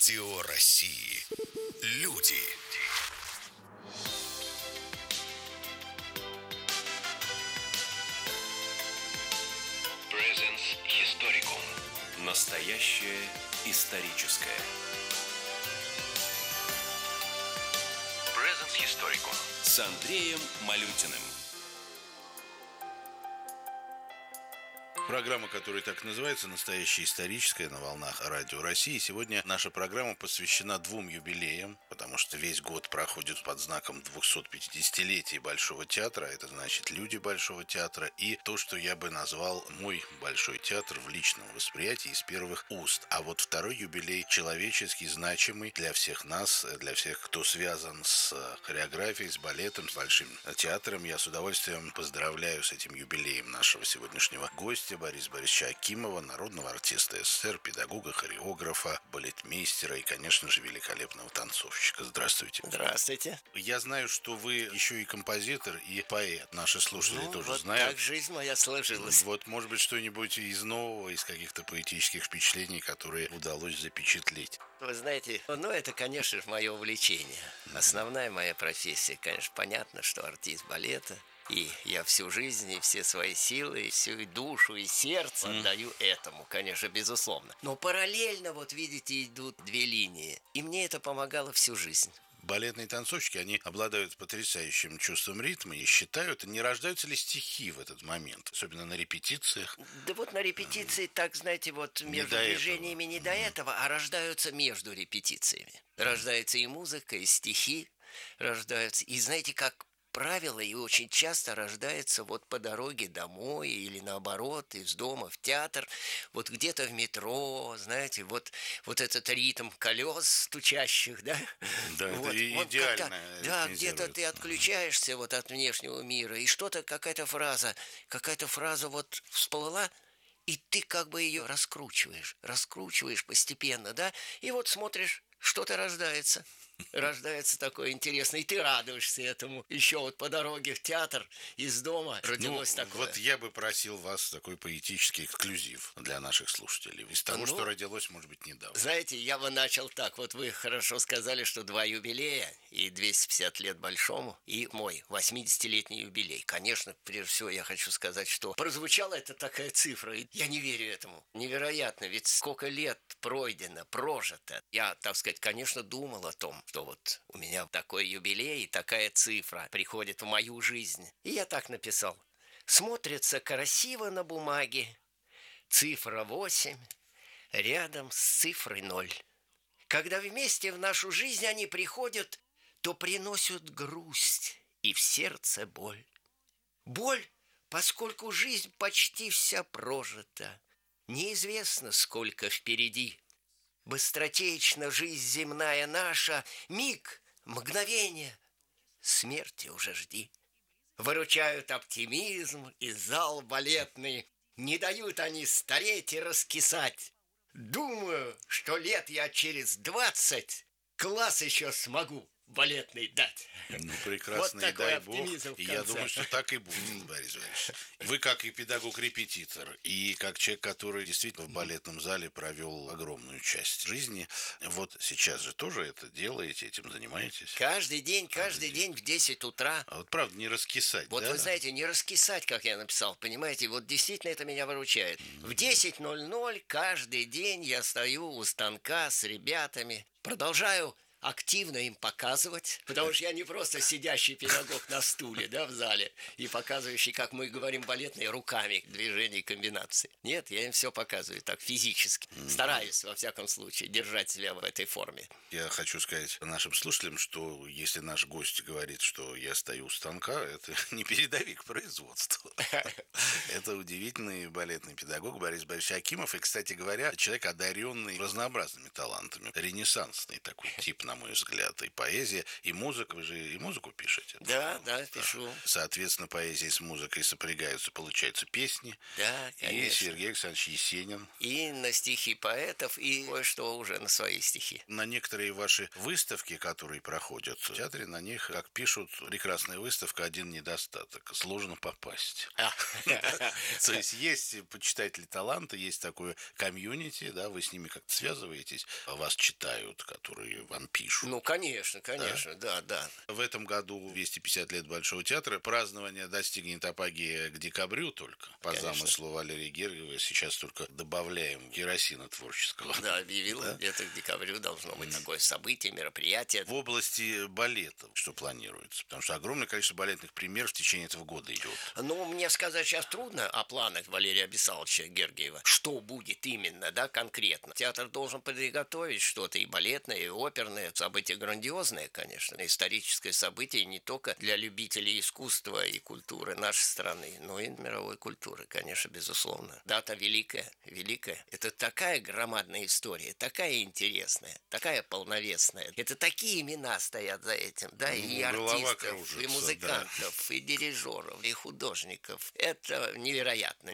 Радио России. Люди. Presence Historicum. Настоящее историческое. Presence Historicum. С Андреем Малютиным. Программа, которая так называется, «Настоящее историческое» на волнах Радио России. Сегодня наша программа посвящена двум юбилеям, потому что весь год проходит под знаком 250-летия Большого театра. Это значит люди Большого театра и то, что я бы назвал мой Большой театр в личном восприятии из первых уст. А вот второй юбилей человеческий, значимый для всех нас, для всех, кто связан с хореографией, с балетом, с Большим театром. Я с удовольствием поздравляю с этим юбилеем нашего сегодняшнего гостя Бориса Борисовича Акимова, народного артиста СССР, педагога, хореографа, балетмейстера и, конечно же, великолепного танцовщика. Здравствуйте. Здравствуйте. Я знаю, что вы еще и композитор, и поэт. Наши слушатели тоже вот знают. так жизнь моя сложилась. Вот, может быть, что-нибудь из нового, из каких-то поэтических впечатлений, которые удалось запечатлеть. Вы знаете, это, конечно же, мое увлечение. Основная моя профессия, конечно, понятно, что артист балета. И я всю жизнь, и все свои силы, и всю и душу, и сердце отдаю этому, конечно, безусловно. Но параллельно, вот видите, идут две линии. И мне это помогало всю жизнь. Балетные танцовщики, они обладают потрясающим чувством ритма и считают, не рождаются ли стихи в этот момент, особенно на репетициях. Да вот на репетиции, так, знаете, вот между движениями не до этого, а рождаются между репетициями. Рождается и музыка, и стихи рождаются. И знаете, как правило, и очень часто рождается вот по дороге домой или наоборот, из дома в театр, вот где-то в метро, знаете, вот этот ритм колес стучащих, да? Да, вот, это вот идеально. Да, где-то ты отключаешься вот от внешнего мира, и что-то, какая-то фраза вот всплыла, и ты как бы ее раскручиваешь постепенно, да? И вот смотришь, что-то рождается. Рождается такое интересное, и ты радуешься этому. Еще вот по дороге в театр из дома родилось такое. Вот я бы просил вас такой поэтический эксклюзив для наших слушателей. Из того, что родилось, может быть, недавно. Знаете, я бы начал так. Вот вы хорошо сказали, что 2 юбилея, и 250 лет Большому, и мой 80-летний юбилей. Конечно, прежде всего я хочу сказать, что прозвучала это такая цифра, и я не верю этому. Невероятно, ведь сколько лет пройдено, прожито. Я, так сказать, конечно, думал о том, что вот у меня такой юбилей и такая цифра приходит в мою жизнь. И я так написал. Смотрится красиво на бумаге. Цифра 8 рядом с цифрой 0. Когда вместе в нашу жизнь они приходят, то приносят грусть и в сердце боль. Боль, поскольку жизнь почти вся прожита. Неизвестно, сколько впереди. Быстротечна жизнь земная наша, миг, мгновение, смерти уже жди. Выручают оптимизм и зал балетный, не дают они стареть и раскисать. Думаю, что лет я через 20 класс еще смогу балетный дать. Прекрасно, вот и дай бог. оптимизм в И я конце. думаю, что так и будет, Борис Борисович. Вы как и педагог-репетитор, и как человек, который действительно в балетном зале провел огромную часть жизни. Вот сейчас же тоже это делаете, этим занимаетесь? Каждый день в 10 утра. А вот правда, не раскисать, Вот да? вы знаете, не раскисать, как я написал, понимаете, вот действительно это меня выручает. В 10:00 каждый день я стою у станка с ребятами, продолжаю активно им показывать, потому что я не просто сидящий педагог на стуле, да, в зале, и показывающий, как мы говорим, балетные руками, движения и комбинации. Нет, я им все показываю так физически. Стараюсь, во всяком случае, держать себя в этой форме. Я хочу сказать нашим слушателям, что если наш гость говорит, что я стою у станка, это не передовик производства. Это удивительный балетный педагог Борис Борисович Акимов. И, кстати говоря, человек, одаренный разнообразными талантами. Ренессансный такой тип, на на мой взгляд, и поэзия, и музыка. Вы же и музыку пишете? Да, пишу. Соответственно, поэзия с музыкой сопрягаются, получаются песни. Да, И конечно. Сергей Александрович Есенин. И на стихи поэтов, и кое-что уже на свои стихи. На некоторые ваши выставки, которые проходят в театре, на них, как пишут, прекрасная выставка, один недостаток. Сложно попасть. То есть почитатели таланта, есть такое комьюнити, да, вы с ними как-то связываетесь, вас читают, которые вам пишут. Ну, конечно, да. В этом году 250 лет Большого театра. Празднование достигнет апогея к декабрю только. По замыслу Валерии Гергиевой сейчас только добавляем керосина творческого. Да, объявил, где-то к декабрю должно быть такое событие, мероприятие. В области балета что планируется? Потому что огромное количество балетных премьер в течение этого года идет. Ну, мне сказать сейчас трудно о планах Валерия Абисаловича Гергиева. Что будет именно, да, конкретно. Театр должен приготовить что-то и балетное, и оперное. Событие грандиозное, конечно. Историческое событие не только для любителей искусства и культуры нашей страны, но и мировой культуры, конечно, безусловно. Дата великая. Это такая громадная история, такая интересная, такая полновесная. Это такие имена стоят за этим, да, и артистов, кружится, и музыкантов, и дирижеров, и художников. Это невероятно.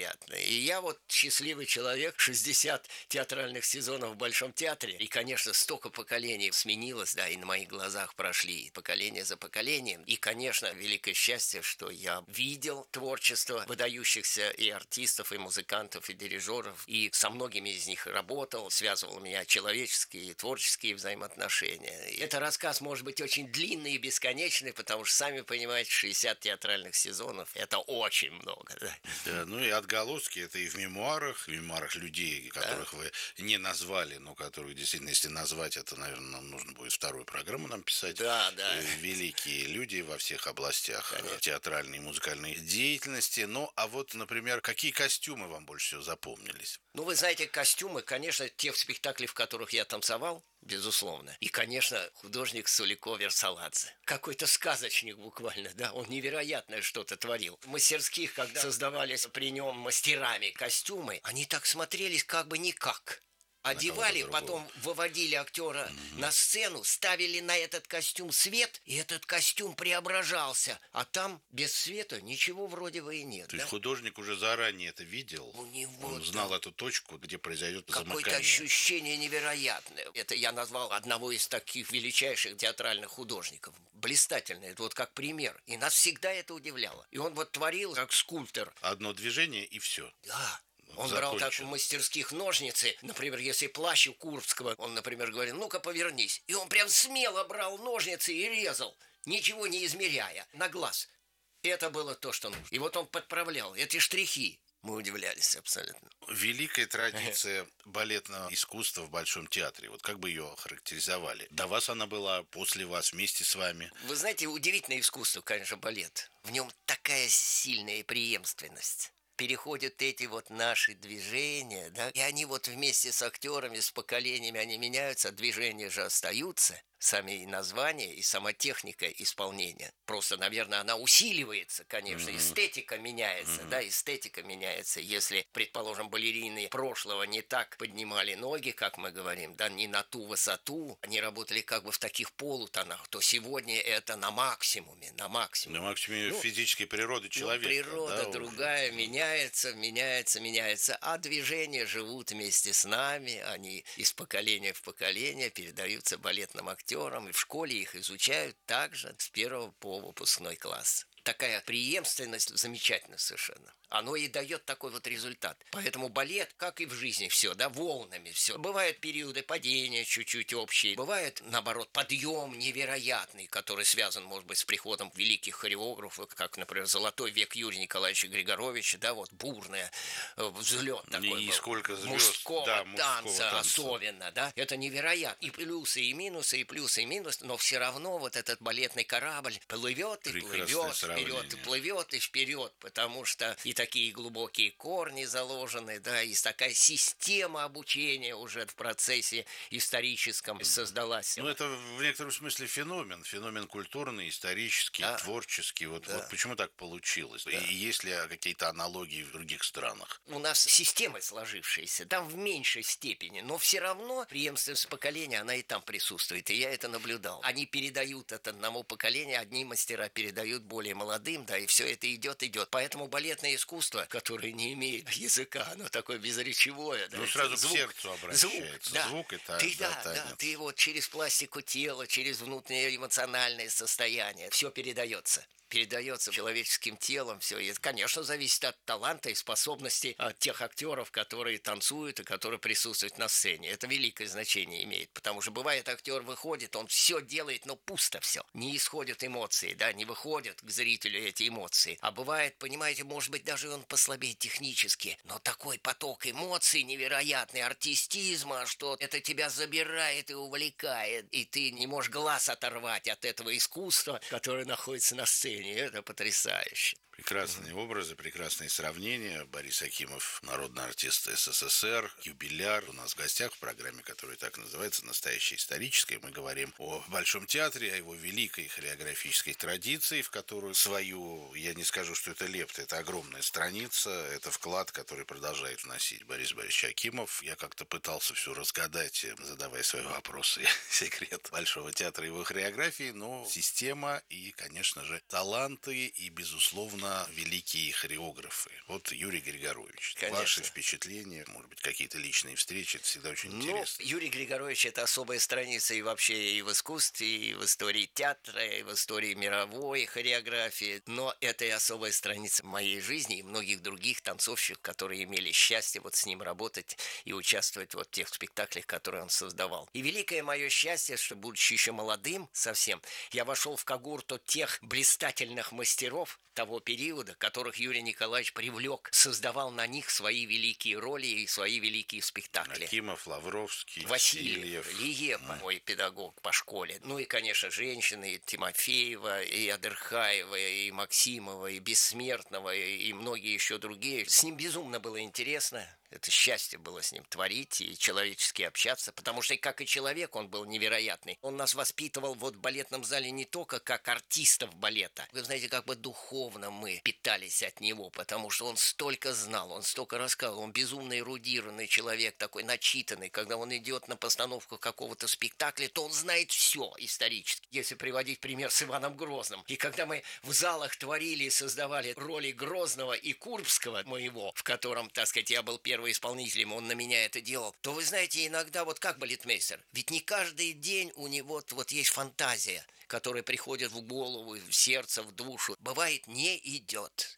И я вот счастливый человек, 60 театральных сезонов в Большом театре, и, конечно, столько поколений сменилось, да, и на моих глазах прошли поколение за поколением. И, конечно, великое счастье, что я видел творчество выдающихся и артистов, и музыкантов, и дирижеров, и со многими из них работал, связывал меня человеческие и творческие взаимоотношения. И это рассказ может быть очень длинный и бесконечный, потому что, сами понимаете, 60 театральных сезонов – это очень много. Да, ну и отголоски это и в мемуарах людей, которых вы не назвали, но которых действительно, если назвать, это, наверное, нам нужно будет вторую программу нам писать. Да. Великие люди во всех областях театральной и музыкальной деятельности. Ну, а вот, например, какие костюмы вам больше всего запомнились? Ну, вы знаете, костюмы, конечно, тех спектаклей, в которых я танцевал, безусловно. И, конечно, художник Сулико Версаладзе. Какой-то сказочник буквально, да, он невероятное что-то творил. В мастерских, когда создавались при нем мастерами костюмы, они так смотрелись как бы никак. Одевали, потом выводили актера на сцену, ставили на этот костюм свет, и этот костюм преображался. А там без света ничего вроде бы и нет. То есть художник уже заранее это видел, он знал эту точку, где произойдет замыкание. Какое-то ощущение невероятное. Это я назвал одного из таких величайших театральных художников. Блистательно, это вот как пример. И нас всегда это удивляло. И он вот творил как скульптор. Одно движение и все. Да. Он брал так в мастерских ножницы, например, если плащ у Курбского, он, например, говорил, ну-ка повернись. И он прям смело брал ножницы и резал, ничего не измеряя, на глаз. Это было то, что нужно. И вот он подправлял эти штрихи. Мы удивлялись абсолютно. Великая традиция балетного искусства в Большом театре. Вот как бы ее характеризовали? До вас она была, после вас, вместе с вами? Вы знаете, удивительное искусство, конечно, балет. В нем такая сильная преемственность. Переходят эти вот наши движения, да, и они вот вместе с актерами, с поколениями, они меняются, а движения же остаются. Сами и названия, и сама техника исполнения. Просто, наверное, она усиливается, конечно. Эстетика меняется, да, эстетика меняется. Если, предположим, балерины прошлого не так поднимали ноги, как мы говорим, да, не на ту высоту, они работали как бы в таких полутонах, то сегодня это на максимуме, На максимуме физической природы человека. Природа другая, меняется, а движения живут вместе с нами, они из поколения в поколение передаются балетным актерам, и в школе их изучают также с 1 по выпускной класс. Такая преемственность замечательна совершенно. Оно и дает такой вот результат. Поэтому балет, как и в жизни, все, да, волнами все. Бывают периоды падения чуть-чуть общие. Бывает, наоборот, подъем невероятный, который связан, может быть, с приходом великих хореографов, как, например, «Золотой век» Юрия Николаевича Григоровича, да, вот бурный взлет такой. И сколько звезд. Мужского танца особенно, да. Это невероятно. И плюсы, и минусы, но все равно вот этот балетный корабль плывет и плывет. вперед, и плывет и вперед, потому что и такие глубокие корни заложены, да, и такая система обучения уже в процессе историческом создалась. Ну, это в некотором смысле феномен культурный, исторический, Да. творческий. Вот почему так получилось? Да. И есть ли какие-то аналогии в других странах? У нас системы сложившиеся, там в меньшей степени, но все равно преемственность поколения, она и там присутствует, и я это наблюдал. Они передают это одному поколению, одни мастера передают более молодым, да, и все это идет. Поэтому балетное искусство, которое не имеет языка, оно такое безречевое. Да, Ну, сразу к сердцу обращается. Звук это танец. Ты вот через пластику тела, через внутреннее эмоциональное состояние, все передается человеческим телом, все. И это, конечно, зависит от таланта и способностей от тех актеров, которые танцуют и которые присутствуют на сцене. Это великое значение имеет, потому что бывает, актер выходит, он все делает, но пусто все. Не исходят эмоции, да, не выходят к зрителю эти эмоции. А бывает, понимаете, может быть, даже он послабее технически, но такой поток эмоций невероятный, артистизма, что это тебя забирает и увлекает, и ты не можешь глаз оторвать от этого искусства, которое находится на сцене. Это потрясающе. Прекрасные образы, прекрасные сравнения. Борис Акимов, народный артист СССР, юбиляр. У нас в гостях в программе, которая так называется «Настоящая историческая». Мы говорим о Большом театре, о его великой хореографической традиции, в которую свою, я не скажу, что это лепта, это огромная страница, это вклад, который продолжает вносить Борис Борисович Акимов. Я как-то пытался все разгадать, задавая свои вопросы, секрет Большого театра и его хореографии, но система и, конечно же, таланты и, безусловно, великие хореографы. Вот Юрий Григорович. Конечно. Ваши впечатления, может быть, какие-то личные встречи, это всегда очень интересно. Юрий Григорович – это особая страница и вообще и в искусстве, и в истории театра, и в истории мировой хореографии. Но это и особая страница моей жизни и многих других танцовщиков, которые имели счастье вот с ним работать и участвовать вот в тех спектаклях, которые он создавал. И великое мое счастье, что, будучи еще молодым совсем, я вошел в когорту тех блистательных мастеров того периода, которых Юрий Николаевич привлек, создавал на них свои великие роли и свои великие спектакли. Акимов, Лавровский, Васильев, Сильев. Лиепа, мой педагог по школе. Ну и, конечно, женщины, и Тимофеева, и Адырхаева, и Максимова, и Бессмертного, и многие еще другие. С ним безумно было интересно. Это счастье было с ним творить и человечески общаться, потому что, как и человек, он был невероятный. Он нас воспитывал вот в балетном зале не только как артистов балета. Вы знаете, как бы духовно мы питались от него, потому что он столько знал, он столько рассказывал. Он безумно эрудированный человек, такой начитанный. Когда он идет на постановку какого-то спектакля, то он знает все исторически. Если приводить пример с Иваном Грозным. И когда мы в залах творили и создавали роли Грозного и Курбского моего, в котором, так сказать, я был первым исполнителем, он на меня это делал, то вы знаете, иногда вот как балетмейстер, ведь не каждый день у него вот есть фантазия, которая приходит в голову, в сердце, в душу. Бывает, не идет.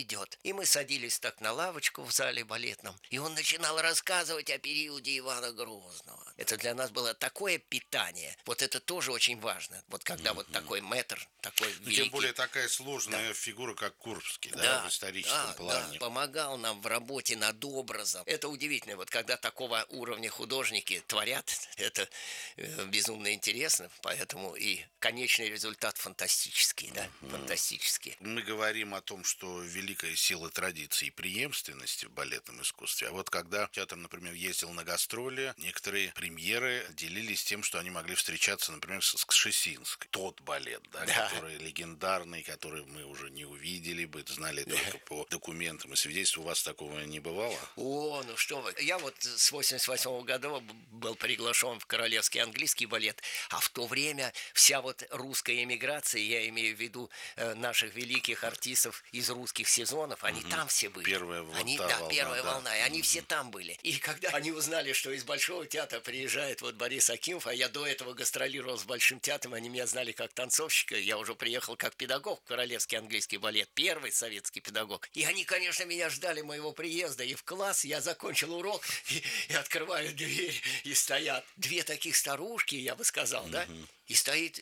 И мы садились так на лавочку в зале балетном, и он начинал рассказывать о периоде Ивана Грозного. Это для нас было такое питание. Вот это тоже очень важно. Вот когда вот такой мэтр, такой великий... Тем более такая сложная фигура, как Курбский, в историческом плане. Да, помогал нам в работе над образом. Это удивительно. Вот когда такого уровня художники творят, это безумно интересно. Поэтому и конечный результат фантастический, да, фантастический. Мы говорим о том, что великая сила традиции и преемственности в балетном искусстве. А вот когда театр, например, ездил на гастроли, некоторые премьеры делились тем, что они могли встречаться, например, с Кшесинской. Тот балет, который легендарный, который мы уже не увидели бы, знали только по документам и свидетельствам. У вас такого не бывало? О, ну что вы. Я вот с 88 года был приглашен в Королевский английский балет, а в то время вся вот русская эмиграция, я имею в виду наших великих артистов из русских сезонов, они там все были. Первая волна, и они все там были. И когда они узнали, что из Большого театра приезжает вот Борис Акимов, а я до этого гастролировал с Большим театром, они меня знали как танцовщика, я уже приехал как педагог в Королевский английский балет, первый советский педагог. И они, конечно, меня ждали моего приезда, и в класс я закончил урок, и открываю дверь, и стоят две таких старушки, я бы сказал, да? И стоит еще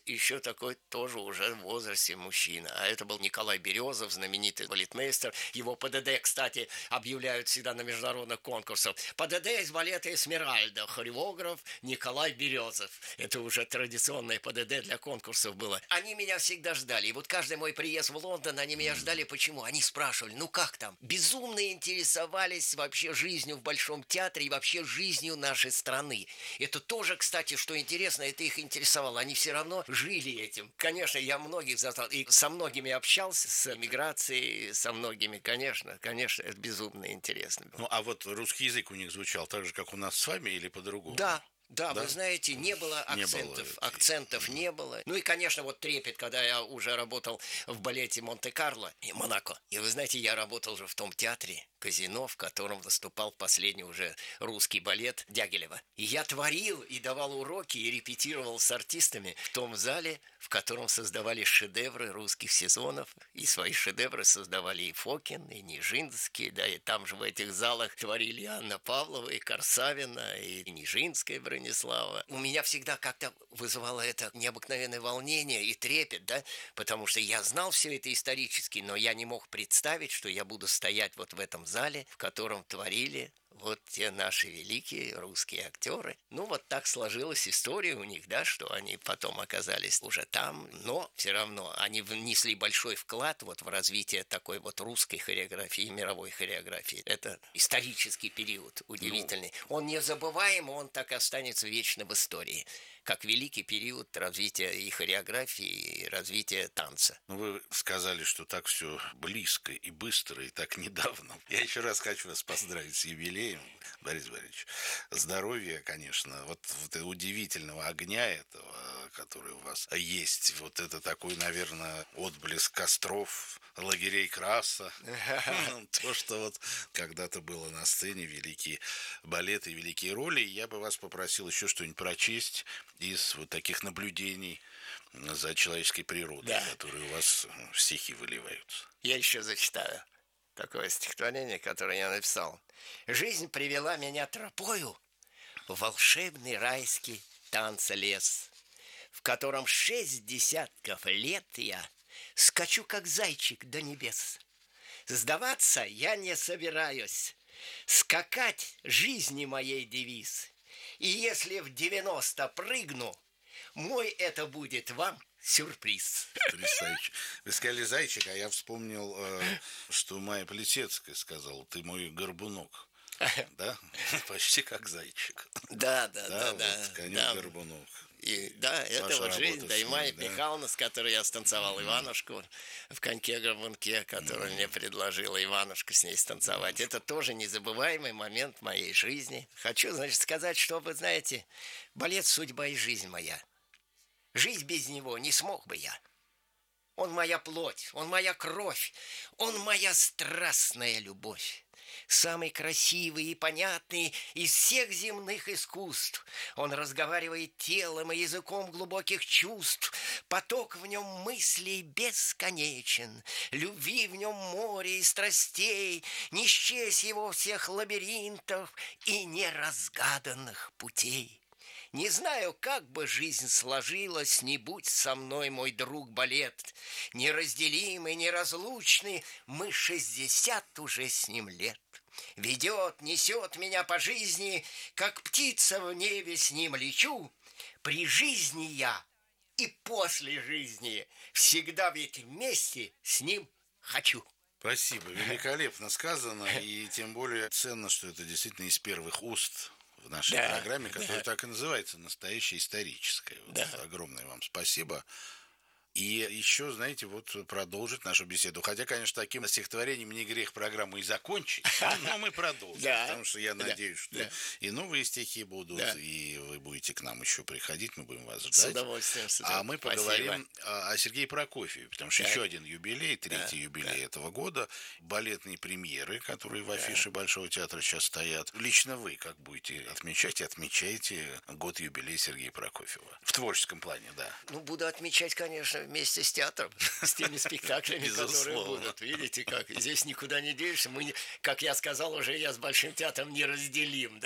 такой тоже уже в возрасте мужчина. А это был Николай Березов, знаменитый балетмейстер. Его ПДД, кстати, объявляют всегда на международных конкурсах. ПДД из балета «Эсмеральда», хореограф Николай Березов. Это уже традиционное ПДД для конкурсов было. Они меня всегда ждали. И вот каждый мой приезд в Лондон, они меня ждали. Почему? Они спрашивали, ну как там? Безумно интересовались вообще жизнью в Большом театре и вообще жизнью нашей страны. Это тоже, кстати, что интересно, это их интересовало. Они все равно жили этим. Конечно, я многих застал. И со многими общался, с эмиграцией, со многими, конечно, это безумно интересно было. Ну, а вот русский язык у них звучал так же, как у нас с вами, или по-другому? Да, вы знаете, не было акцентов. Акцентов не было. Ну и, конечно, вот трепет, когда я уже работал в балете Монте-Карло и Монако. И вы знаете, я работал же в том театре «Казино», в котором выступал последний уже русский балет Дягилева. И я творил и давал уроки, и репетировал с артистами в том зале, в котором создавали шедевры русских сезонов. И свои шедевры создавали и Фокин, и Нижинский, да, и там же в этих залах творили Анна Павлова, и Корсавина, и Нижинская Бронислава. У меня всегда как-то вызывало это необыкновенное волнение и трепет, да, потому что я знал все это исторически, но я не мог представить, что я буду стоять вот в этом зале, в котором творили вот те наши великие русские актеры. Ну, вот так сложилась история у них, да, что они потом оказались уже там, но все равно они внесли большой вклад вот в развитие такой вот русской хореографии, мировой хореографии. Это исторический период удивительный. Он незабываемый, он так останется вечно в истории, как великий период развития и хореографии, и развития танца. Ну, вы сказали, что так все близко и быстро, и так недавно. Я еще раз хочу вас поздравить с юбилеем, Борис Борисович. Здоровья, конечно, вот удивительного огня этого, который у вас есть. Вот это такой, наверное, отблеск костров, лагерей Краса. То, что вот когда-то было на сцене, великие балеты, великие роли. Я бы вас попросил еще что-нибудь прочесть из вот таких наблюдений за человеческой природой, которые у вас в стихи выливаются. Я еще зачитаю такое стихотворение, которое я написал. «Жизнь привела меня тропою в волшебный райский танцелес, в котором 6 десятков лет я скачу, как зайчик, до небес. Сдаваться я не собираюсь, скакать жизни моей девиз. И если в 90 прыгну, мой это будет вам сюрприз». Потрясающе. Вы сказали зайчик, а я вспомнил, что Майя Плетецкая сказала: ты мой горбунок. Да? Почти как зайчик. Да. Вот, конек-горбунок. И, да, это вот жизнь, да, и Майя Михайловна, с которой я станцевал Иванушку в коньке-горбунке, который мне предложила Иванушка с ней станцевать. Это тоже незабываемый момент моей жизни. Хочу, значит, сказать, что, вы знаете, балет — судьба и жизнь моя. Жить без него не смог бы я. Он моя плоть, он моя кровь, он моя страстная любовь. Самый красивый и понятный из всех земных искусств. Он разговаривает телом и языком глубоких чувств. Поток в нем мыслей бесконечен. Любви в нем море и страстей. Не счесть его всех лабиринтов и неразгаданных путей. Не знаю, как бы жизнь сложилась, не будь со мной мой друг балет. Неразделимый, неразлучный, мы 60 уже с ним лет. Ведет, несет меня по жизни, как птица в небе с ним лечу. При жизни я и после жизни всегда ведь вместе с ним хочу. Спасибо, великолепно сказано, и тем более ценно, что это действительно из первых уст в нашей программе, которая так и называется «Настоящая историческая». Вот огромное вам спасибо. И еще, знаете, вот продолжить нашу беседу. Хотя, конечно, таким стихотворением не грех программу и закончить, но мы продолжим. Потому что я надеюсь, что и новые стихи будут, и вы будете к нам еще приходить, мы будем вас ждать. С удовольствием. А мы поговорим о Сергее Прокофьеве, потому что еще один юбилей, третий юбилей этого года, балетные премьеры, которые в афише Большого театра сейчас стоят. Лично вы как будете отмечать и отмечаете год юбилея Сергея Прокофьева? В творческом плане, да. Ну, буду отмечать, конечно, вместе с театром, с теми спектаклями, которые будут. Видите, как здесь никуда не денешься. Мы, как я сказал уже, я с Большим театром неразделим, да.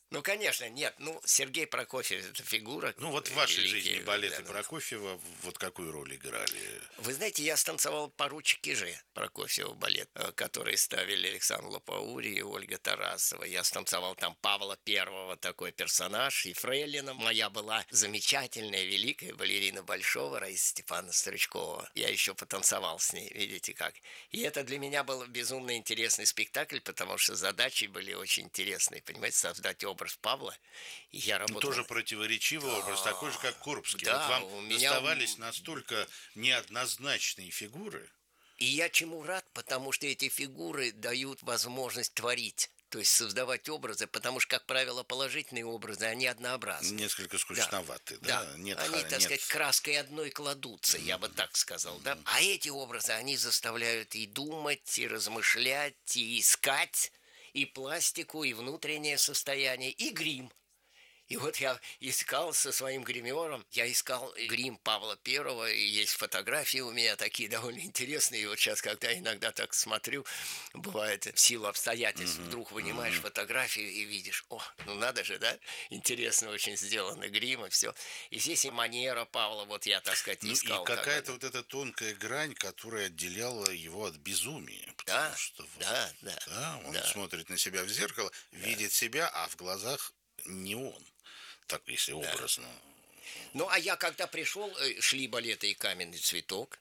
Ну, конечно, нет. Ну, Сергей Прокофьев – это фигура. Ну, вот в вашей великий, жизни балеты да. Прокофьева вот какую роль играли? Вы знаете, я станцевал «Поручик Киже» Прокофьева балет, который ставили Александр Лопаури и Ольга Тарасова. Я станцевал там Павла Первого, такой персонаж, и фрейлина моя была замечательная, великая балерина Большого Раиса Степановна Стручкова. Я еще потанцевал с ней, видите как. И это для меня был безумно интересный спектакль, потому что задачи были очень интересные, понимаете, создать образ Павла. И я работал... Тоже противоречивый образ, такой же, как Курбский. Да, вот у вам меня... доставались настолько неоднозначные фигуры. И я чему рад, потому что эти фигуры дают возможность творить. То есть создавать образы, потому что, как правило, положительные образы, они однообразны. Несколько скучноваты, да? Нет, они, так нет. сказать, краской одной кладутся, я бы так сказал, да? А эти образы, они заставляют и думать, и размышлять, и искать, и пластику, и внутреннее состояние, и грим. И вот я искал со своим гримером, я искал грим Павла Первого, и есть фотографии у меня такие довольно интересные. И вот сейчас, когда иногда так смотрю, бывает, в силу обстоятельств, вдруг вынимаешь фотографию и видишь, о, ну надо же, да? Интересно очень сделано грим и все. И здесь и манера Павла, вот я, так сказать, искал. И какая-то вот эта тонкая грань, которая отделяла его от безумия. Да, что вот, да. Он смотрит на себя в зеркало, видит себя, а в глазах не он. Так, если образно. Ну, а я когда пришел, шли балеты и «Каменный цветок»,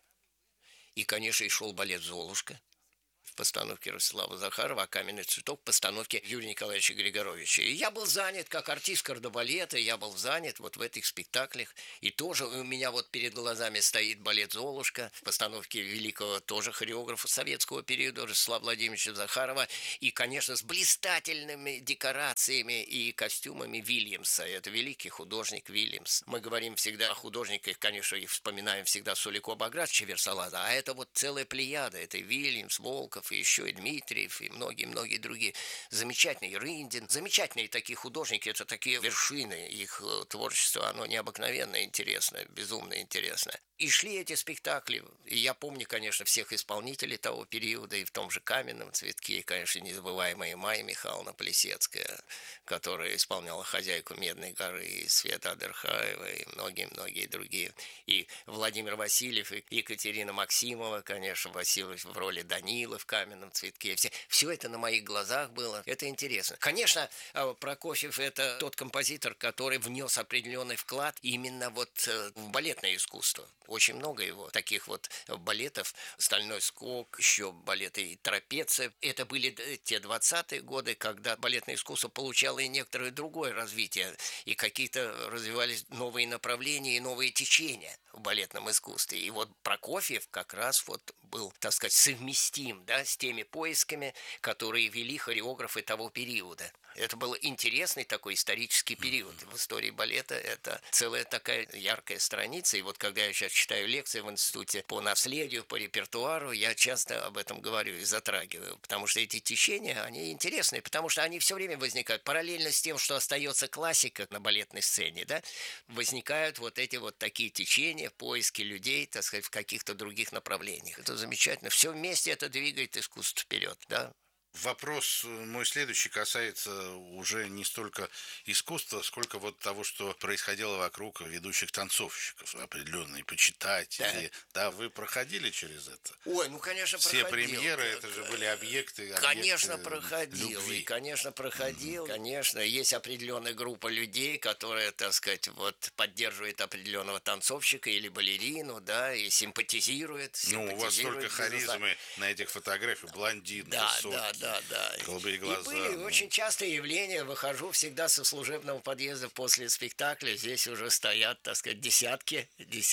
и, конечно, и шел балет «Золушка» в постановке Ростислава Захарова, а «Каменный цветок» в постановке Юрия Николаевича Григоровича. И я был занят, как артист кардебалета, я был занят вот в этих спектаклях. И тоже у меня вот перед глазами стоит балет «Золушка» в постановке великого тоже хореографа советского периода Ростислава Владимировича Захарова. И, конечно, с блистательными декорациями и костюмами Вильямса. Это великий художник Вильямс. Мы говорим всегда о художниках, конечно, и вспоминаем всегда Сулико Багратовича Версалада, а это вот целая плеяда. Это Вильямс, Волков, и еще и Дмитриев, и многие-многие другие. Замечательный Рындин. Замечательные такие художники, это такие вершины. Их творчество, оно необыкновенно интересное, безумно интересное. И шли эти спектакли. И я помню, конечно, всех исполнителей того периода, и в том же «Каменном цветке», и, конечно, незабываемая Майя Михайловна Плесецкая, которая исполняла «Хозяйку Медной горы», и Света Адерхаева, и многие-многие другие. И Владимир Васильев, и Екатерина Максимова, конечно, Васильев в роли Данила в «Каменном цветке». Все это на моих глазах было. Это интересно. Конечно, Прокофьев – это тот композитор, который внес определенный вклад именно вот в балетное искусство. Очень много его таких вот балетов. «Стальной скок», еще балеты и «Трапеция». Это были те 20-е годы, когда балетное искусство получало и некоторое другое развитие. И какие-то развивались новые направления и новые течения в балетном искусстве. И вот Прокофьев как раз вот был, так сказать, совместим, да, с теми поисками, которые вели хореографы того периода. Это был интересный такой исторический период в истории балета. Это целая такая яркая страница. И вот когда я сейчас читаю лекции в институте по наследию, по репертуару, я часто об этом говорю и затрагиваю. Потому что эти течения, они интересные, потому что они все время возникают. Параллельно с тем, что остается классика на балетной сцене, да, возникают вот эти вот такие течения, поиски людей, так сказать, в каких-то других направлениях. Это замечательно. Все вместе это двигает искусство вперед, да. Вопрос мой следующий касается уже не столько искусства, сколько вот того, что происходило вокруг ведущих танцовщиков, определенные почитатели. Да, вы проходили через это? Ой, ну, конечно, Все проходил. премьеры, это же были объекты Конечно, проходил. любви. И, конечно, проходил. Конечно, есть определенная группа людей, которая, так сказать, вот поддерживает определенного танцовщика или балерину, да, и симпатизирует. Ну, у вас столько харизмы на этих фотографиях, блондин, высокий. Да. Голубые глаза. И были очень частые явления. Выхожу всегда со служебного подъезда после спектакля. Здесь уже стоят, так сказать, десятки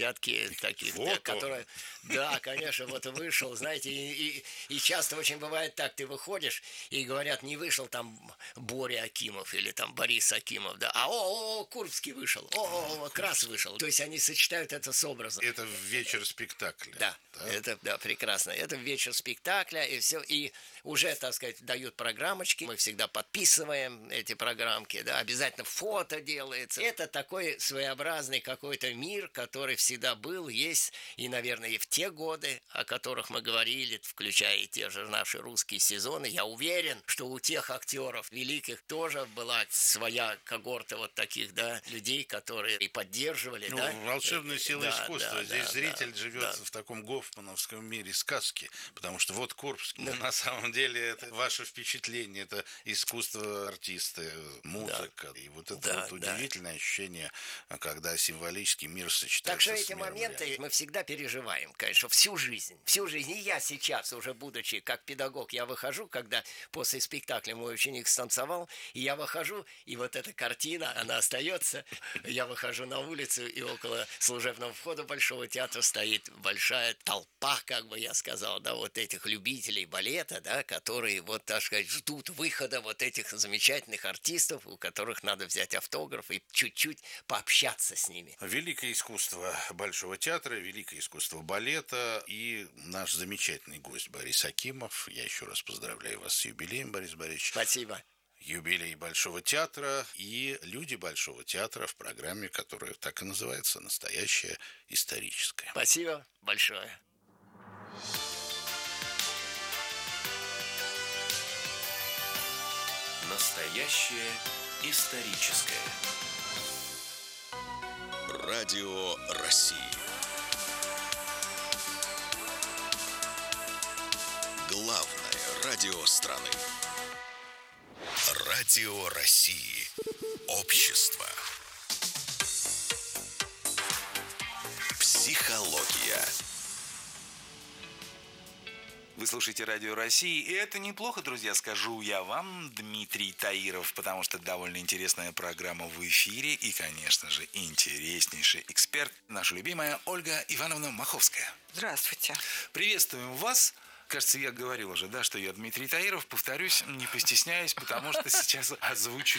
таких, которые... Да, конечно, вот вышел, знаете, и часто очень бывает так, ты выходишь, и говорят, не вышел там Боря Акимов или там Борис Акимов, да, а Курбский вышел, Крас вышел. То есть они сочетают это с образом. Это вечер спектакля. Да, это, да, прекрасно. Это вечер спектакля, и все, и уже, так сказать, сказать, дают программочки, мы всегда подписываем эти программки, да, обязательно фото делается. Это такой своеобразный какой-то мир, который всегда был, есть, и, наверное, и в те годы, о которых мы говорили, включая и те же наши русские сезоны, я уверен, что у тех актеров великих тоже была своя когорта вот таких, да, людей, которые и поддерживали, да. Волшебная сила искусства. Да, Здесь да, зритель живет в таком гофмановском мире сказки, потому что вот Курбский. На самом деле это ваше впечатление, это искусство артиста, музыка. И вот это удивительное ощущение, когда символический мир сочетается так что с эти миром моменты реальным. мы всегда переживаем, конечно, всю жизнь. Всю жизнь. И я сейчас, уже будучи как педагог, я выхожу, когда после спектакля мой ученик станцевал, и я выхожу, и вот эта картина, она остается. Я выхожу на улицу, и около служебного входа Большого театра стоит большая толпа, как бы я сказал, да, вот этих любителей балета, да, которые, вот, так сказать, ждут выхода вот этих замечательных артистов, у которых надо взять автограф и чуть-чуть пообщаться с ними. Великое искусство Большого театра, великое искусство балета и наш замечательный гость Борис Акимов. Я еще раз поздравляю вас с юбилеем, Борис Борисович. Спасибо. Юбилей Большого театра и люди Большого театра в программе, которая так и называется «Настоящая историческая». Спасибо большое. Настоящее историческое. Радио России. Главное радио страны. Радио России. Общество. Психология. Вы слушаете Радио России, и это неплохо, друзья, скажу я вам, Дмитрий Таиров, потому что довольно интересная программа в эфире и, конечно же, интереснейший эксперт, наша любимая Ольга Ивановна Маховская. Здравствуйте. Приветствуем вас. Кажется, я говорил уже, да, что я Дмитрий Таиров, повторюсь, не постесняюсь, потому что сейчас озвучу